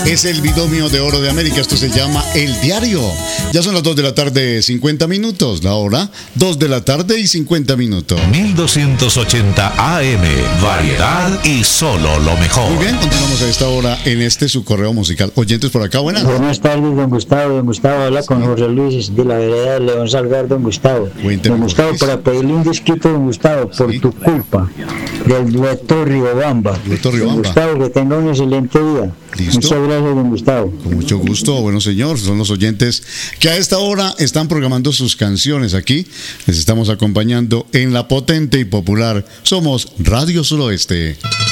Es el binomio de oro de América. Esto se llama El Diario. Ya son las 2 de la tarde, 50 minutos. La hora, 2 de la tarde y 50 minutos. 1280 AM. Variedad y solo lo mejor. Muy bien, continuamos a esta hora en su correo musical. Oyentes por acá, buenas. Buenas tardes, don Gustavo. Don Gustavo habla con Jorge Luis de la vereda de León Salgar, don Gustavo. Don Gustavo, para pedirle un disquito, don Gustavo, por tu culpa, del dueto Riobamba. Don Gustavo, que tenga un excelente día. ¿Listo? Muchas gracias, don Gustavo. Con mucho gusto. Bueno, señor, son los oyentes que a esta hora están programando sus canciones aquí. Les estamos acompañando en la potente y popular Somos Radio Suroeste.